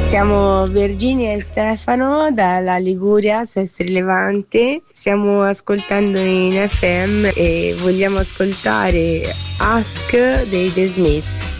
Siamo Virginia e Stefano dalla Liguria, Sestri Levante. Stiamo ascoltando in FM e vogliamo ascoltare Ask dei The Smiths.